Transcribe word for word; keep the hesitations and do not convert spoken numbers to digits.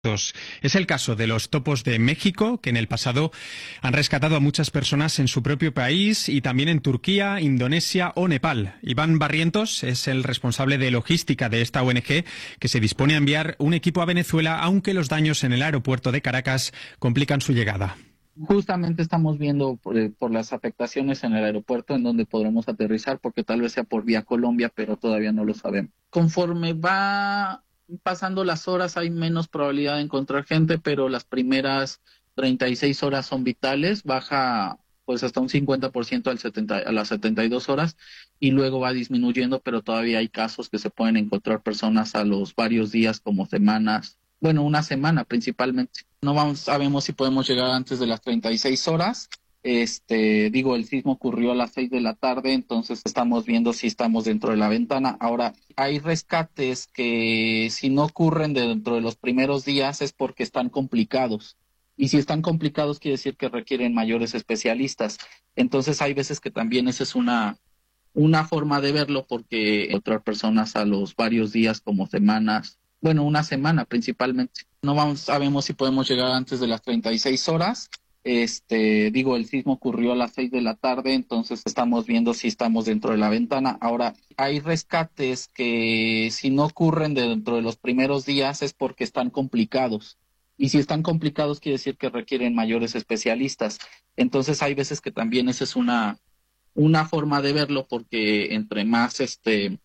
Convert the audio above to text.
Es el caso de los topos de México, que en el pasado han rescatado a muchas personas en su propio país y también en Turquía, Indonesia o Nepal. Iván Barrientos es el responsable de logística de esta O N G, que se dispone a enviar un equipo a Venezuela, aunque los daños en el aeropuerto de Caracas complican su llegada. Justamente estamos viendo por, por las afectaciones en el aeropuerto en donde podremos aterrizar, porque tal vez sea por vía Colombia, pero todavía no lo sabemos. Conforme va pasando las horas hay menos probabilidad de encontrar gente, pero las primeras treinta y seis horas son vitales, baja pues hasta un cincuenta por ciento al setenta, a las setenta y dos horas y luego va disminuyendo, pero todavía hay casos que se pueden encontrar personas a los varios días como semanas, bueno, una semana principalmente. No vamos, sabemos si podemos llegar antes de las treinta y seis horas. Este, digo, el sismo ocurrió a las seis de la tarde, entonces estamos viendo si estamos dentro de la ventana. Ahora, hay rescates que si no ocurren dentro de los primeros días es porque están complicados. Y si están complicados quiere decir que requieren mayores especialistas. Entonces hay veces que también esa es una, una forma de verlo, porque encontrar personas a los varios días como semanas, bueno, una semana principalmente. No vamos, sabemos si podemos llegar antes de las treinta y seis horas. Este, digo, el sismo ocurrió a las seis de la tarde, entonces estamos viendo si estamos dentro de la ventana. Ahora, hay rescates que si no ocurren dentro de los primeros días es porque están complicados. Y si están complicados quiere decir que requieren mayores especialistas. Entonces hay veces que también esa es una, una forma de verlo, porque entre más este